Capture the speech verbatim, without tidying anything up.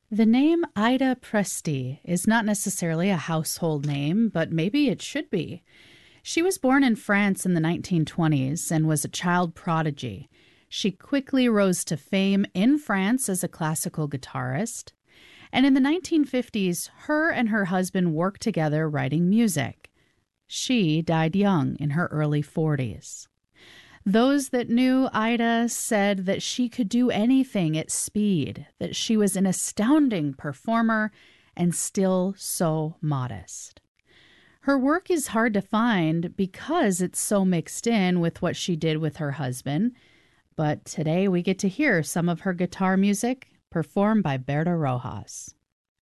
The name Ida Presti is not necessarily a household name, but maybe it should be. She was born in France in the nineteen twenties and was a child prodigy. She quickly rose to fame in France as a classical guitarist. And in the nineteen fifties, her and her husband worked together writing music. She died young in her early forties. Those that knew Ida said that she could do anything at speed, that she was an astounding performer and still so modest. Her work is hard to find because it's so mixed in with what she did with her husband, but today we get to hear some of her guitar music performed by Berta Rojas.